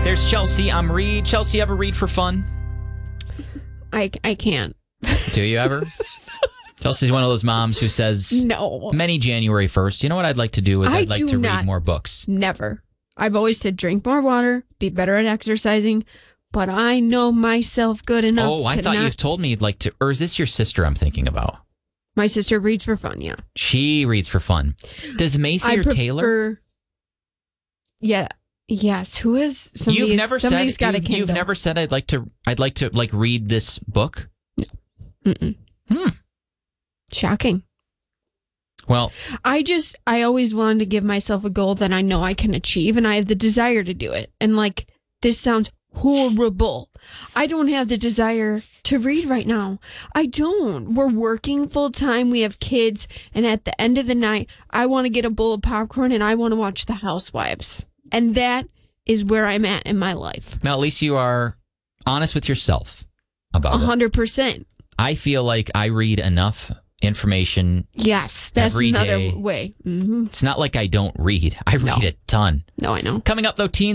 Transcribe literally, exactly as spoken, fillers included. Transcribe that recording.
There's Chelsea. I'm Reed. Chelsea, you ever read for fun? I, I can't. Do you ever? Chelsea's one of those moms who says, no. Many January first, you know what I'd like to do is I I'd like do to not. read more books. Never. I've always said drink more water, be better at exercising, but I know myself good enough. Oh, I to thought not... you've told me you'd like to, or is this your sister I'm thinking about? My sister reads for fun, yeah. She reads for fun. Does Macy I or prefer... Taylor? Yeah. Yes. Who is somebody? You've never somebody's said got you've, a Kindle. you've never said I'd like to I'd like to like read this book? No. Mm-mm. Hmm. Shocking. Well, I just I always wanted to give myself a goal that I know I can achieve, and I have the desire to do it. And like this sounds horrible. I don't have the desire to read right now. I don't. We're working full time. We have kids. And at the end of the night, I want to get a bowl of popcorn and I want to watch The Housewives. And that is where I'm at in my life. now at least you are honest with yourself about A it. hundred percent. I feel like I read enough information. Yes, that's Every another day. way. Mm-hmm. It's not like I don't read. I read No. a ton. No, I know. Coming up, though, teens.